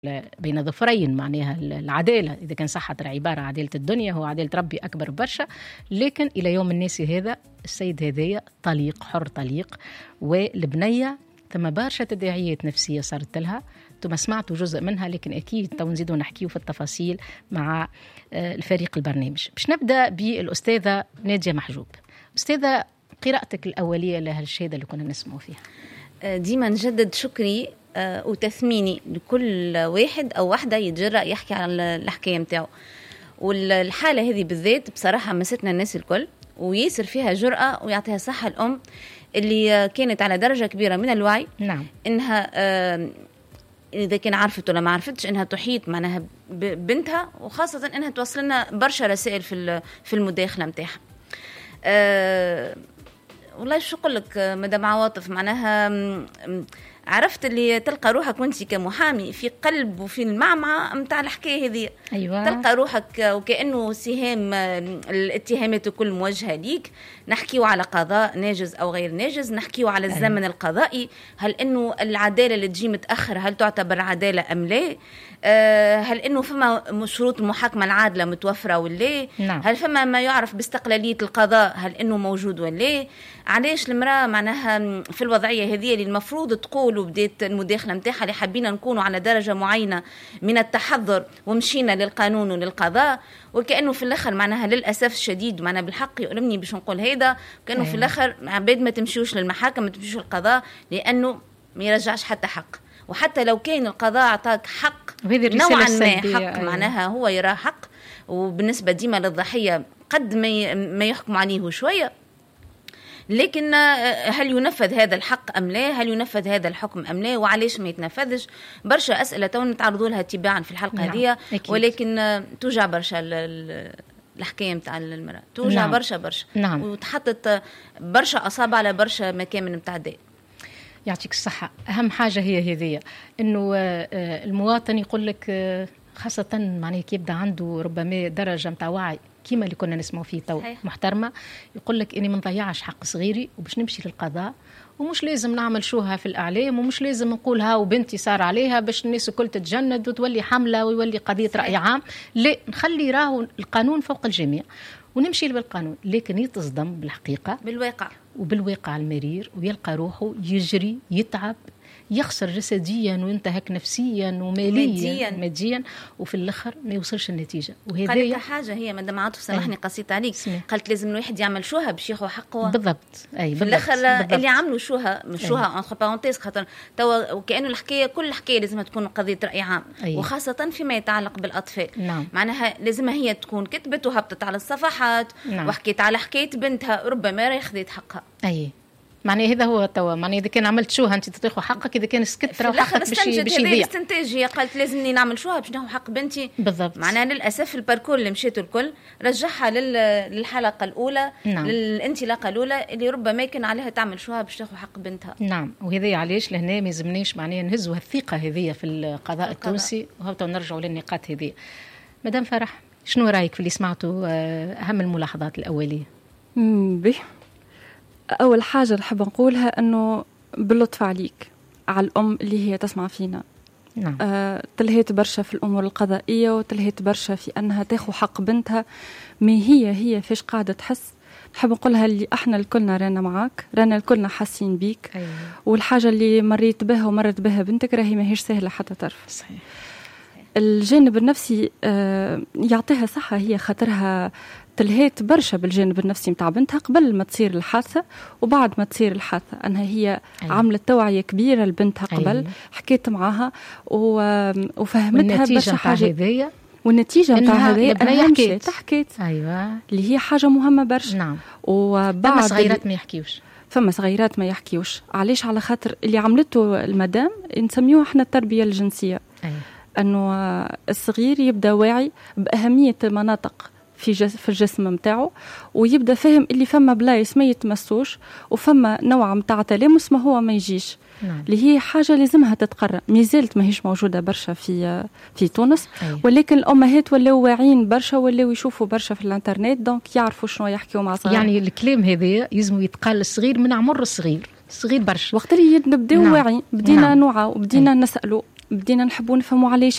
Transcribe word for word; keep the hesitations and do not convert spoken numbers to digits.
بين ظفرين، معناها العدالة. إذا كان صحت العبارة عدالة الدنيا، هو عدالة ربي أكبر برشا. لكن إلى يوم الناس هذا السيد هذايا طليق حر طليق، والبنية ثم برشا تداعيات نفسية صارت لها. انتم سمعتوا جزء منها، لكن أكيد تو نزيدوا نحكيه في التفاصيل مع الفريق البرنامج. باش نبدأ بالأستاذة نادية محجوب. أستاذة، قراءتك الأولية لهالشهادة اللي كنا نسمعوا فيها. ديما نجدد شكري وتثميني لكل واحد أو واحدة يتجرأ يحكي على الحكاية متاعه، والحالة هذه بالذات بصراحة مستنا الناس الكل، ويسر فيها جرأة ويعطيها صحة الأم اللي كانت على درجة كبيرة من الوعي. نعم. إنها إذا كان عرفت ولا ما عرفتش إنها تحيط معناها بنتها، وخاصة إنها توصل لنا برشا رسائل في في المداخلة متاعها. أه والله شو أقول لك مدام عواطف، معناها عرفت اللي تلقى روحك وانت كمحامي في قلب وفي المعمعة متاع الحكاية هذه. أيوة. تلقى روحك وكأنه سهام الاتهامات كل موجهة ليك. نحكيو على قضاء ناجز أو غير ناجز، نحكيو على الزمن أيوة. القضائي، هل إنه العدالة اللي تجي متأخر هل تعتبر عدالة أم لا؟ أه هل إنه فما شروط المحاكمة العادلة متوفرة ولا؟ نعم. هل فما ما يعرف باستقلالية القضاء هل إنه موجود ولا؟ علاش المرأة معناها في الوضعية هذه اللي المفروض تقول وبديت المداخلة متاعها اللي حابين نكونوا على درجة معينة من التحضر ومشينا للقانون وللقضاء، وكأنه في الآخر معناها للأسف الشديد معناها بالحق يؤلمني باش نقول هيدا، كأنه في الآخر عباد ما تمشيوش للمحاكم، ما تمشيوش للقضاء، لأنه ما يرجعش حتى حق. وحتى لو كان القضاء أعطاك حق نوعا ما حق أيوة. معناها هو يرى حق، وبالنسبة ديما للضحية قد ما يحكم عليه شوية، لكن هل ينفذ هذا الحق أم لا؟ هل ينفذ هذا الحكم أم لا؟ وعليش ما يتنفذش؟ برشا أسئلة تو نتعرضوا لها تباعا في الحلقة هذه. نعم. ولكن توجع برشا الحكاية متاع المرأة، توجع. نعم. برشا برشا. نعم. وتحطت برشا أصابع على برشا مكامن متاع الداء. يعطيك الصحة. أهم حاجة هي هذه، إنه المواطن يقول لك، خاصة معناه يبدأ عنده ربما درجة متاع وعي كيما اللي كنا نسمعوا فيه تو محترمة، يقول لك إني ما نضيعش حق صغيري وباش نمشي للقضاء، ومش لازم نعمل شوها في الإعلام، ومش لازم نقولها وبنتي صار عليها باش الناس الكل تتجند وتولي حملة ويولي قضية رأي عام. لا، نخلي راهو القانون فوق الجميع ونمشي بالقانون، لكن يتصدم بالحقيقة بالواقع وبالواقع المرير، ويلقى روحه يجري يتعب يخسر جسديا وينتهك نفسيا وماليا ماديا, ماديا وفي الاخر ما يوصلش النتيجه. وهذا قالت حاجه هي مدام عاطف سامحني قصيت عليك، قالت لازم الواحد يعمل شوها باش ياخذ حقه. بالضبط. اي في الاخر اللي عملوا شوها مش شوها انتر بارونتيز، خاطر توا وكانه الحكايه كل الحكايه لازم تكون قضيه راي عام. أي. وخاصه فيما يتعلق بالاطفال. نعم. معناها لازم هي تكون كتبت وهبطت على الصفحات. نعم. وحكيت على حكايه بنتها، ربما راه خذت حقها. اي معناه هذا هو توا، معناه إذا كان عملت شوها أنت تاخذ حقك، إذا كان سكت راه حقك باش باش يضيع. استنتاج هي قالت لازمني نعمل شوها باش ناخذ حق بنتي. بالضبط. معناها للأسف الباركور اللي مشيتوا الكل رجعها للحلقة الأولى. نعم. للانطلاقة الأولى اللي ربما كان عليها تعمل شوها باش تاخذ حق بنتها. نعم. وهذا علاش لهنا ما يلزمناش معناه نهزوا الثقة هذه في القضاء التونسي، وهبطوا نرجعوا للنقاط هذه. مدام فرح، شنو رأيك في اللي سمعتوا أهم الملاحظات الأولية؟ به أول حاجة نحب نقولها أنه باللطف عليك على الأم اللي هي تسمع فينا. نعم. آه تلهيت برشا في الأمور القضائية، وتلهيت برشا في أنها تاخو حق بنتها. ما هي هي فيش قاعدة تحس. نحب نقولها اللي احنا الكلنا رانا معاك، رانا الكلنا حاسين بيك. أيوة. والحاجة اللي مريت بها ومرت بها بنتك راهي ما هيش سهلة حتى طرف. صحيح. الجانب النفسي آه يعطيها صحة، هي خاطرها تلهيت برشا بالجانب النفسي متاع بنتها قبل ما تصير الحادثة وبعد ما تصير الحادثة. أنها هي أيوة. عملت توعية كبيرة لبنتها قبل. أيوة. حكيت معها وفهمتها برشا حاجة، والنتيجة متاع هذه أنا حكيت حكيت أيوة. اللي هي حاجة مهمة برشا. نعم. وبعد فما صغيرات ما يحكيوش فما صغيرات ما يحكيوش علاش؟ على خاطر اللي عملته المدام نسميوه احنا التربية الجنسية. أيوة. أنه الصغير يبدأ واعي بأهمية المناطق في جس في الجسم متاعه، ويبدأ فهم اللي فما بلايص ما يتمسوش وفما نوع متاع تلامس ما هو ما يجيش. نعم. اللي هي حاجة لازمها تتقرأ، مازالت ما هيش موجودة برشا في في تونس. أيوة. ولكن الأمهات ولاو واعيين برشا، ولاو يشوفوا برشا في الانترنت، دونك يعرفوا شنو يحكيوا مع صغار. يعني الكلام هذا يلزم يتقال الصغير من عمر الصغير، صغير برشا، وقت اللي نبداو. نعم. واعي بدينا. نعم. نوعى وبدينا. أيوة. نسألوا بدينا نحبوا نفهموا علاش